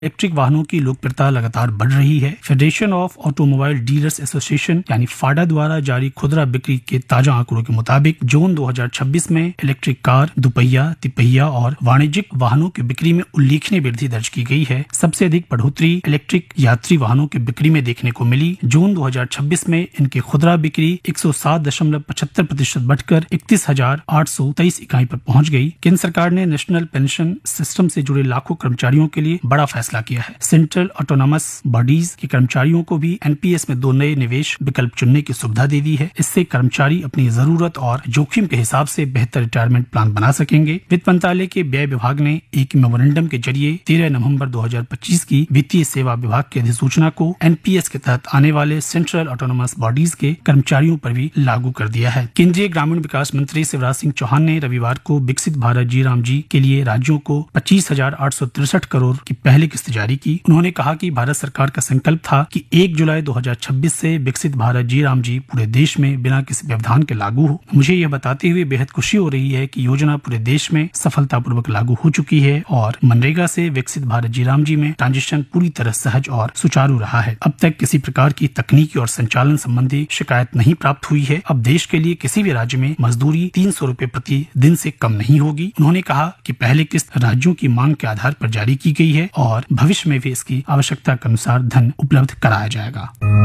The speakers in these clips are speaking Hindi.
इलेक्ट्रिक वाहनों की लोकप्रियता लगातार बढ़ रही है। Federation of automobile dealers association यानी फाडा द्वारा जारी खुदरा बिक्री के ताजा आंकड़ों के मुताबिक जून 2026 में इलेक्ट्रिक कार, दुपहिया, तिपहिया और वाणिज्यिक वाहनों की बिक्री में उल्लेखनीय वृद्धि दर्ज की गई है। सबसे अधिक बढ़ोतरी इलेक्ट्रिक यात्री वाहनों की बिक्री में देखने को मिली। जून 2026 में इनकी खुदरा बिक्री 107.75% बढ़कर 31,823 इकाई पर पहुंच गई। केंद्र सरकार ने नेशनल पेंशन सिस्टम से जुड़े लाखों कर्मचारियों के लिए बड़ा फैसला किया है। सेंट्रल ऑटोनॉमस बॉडीज के कर्मचारियों को भी एनपीएस में 2 नए निवेश विकल्प चुनने की सुविधा दे दी है। इससे कर्मचारी अपनी जरूरत और जोखिम के हिसाब से बेहतर रिटायरमेंट प्लान बना सकेंगे। वित्त मंत्रालय के व्यय विभाग ने एक मेमोरेंडम के जरिए 13 नवंबर 2025 की वित्तीय सेवा विभाग की अधिसूचना को एनपीएस के तहत आने वाले सेंट्रल ऑटोनॉमस बॉडीज के कर्मचारियों पर भी लागू कर दिया है। केंद्रीय ग्रामीण विकास मंत्री शिवराज सिंह चौहान ने रविवार को विकसित भारत जी राम जी के लिए राज्यों को 25,863 करोड़ की पहली किस्त जारी की। उन्होंने कहा कि भारत सरकार का संकल्प था कि 1 जुलाई 2026 से विकसित भारत जी राम जी पूरे देश में बिना किसी व्यवधान के लागू हो। मुझे यह बताते हुए बेहद खुशी हो रही है कि योजना पूरे देश में सफलतापूर्वक लागू हो चुकी है और मनरेगा से विकसित भारत जी राम जी में ट्रांजिशन पूरी तरह सहज और सुचारू रहा है। अब तक किसी प्रकार की तकनीकी और संचालन संबंधी शिकायत नहीं प्राप्त हुई है। अब देश के लिए किसी भी राज्य में मजदूरी 300 रुपए प्रति दिन से कम नहीं होगी। उन्होंने कहा कि पहली किस्त राज्यों की मांग के आधार पर जारी की गई है और भविष्य में भी इसकी आवश्यकता के अनुसार धन उपलब्ध कराया जाएगा।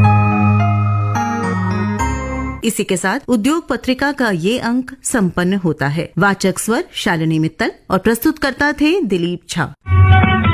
इसी के साथ उद्योग पत्रिका का ये अंक संपन्न होता है। वाचक स्वर शालिनी मित्तल और प्रस्तुतकर्ता थे दिलीप झा।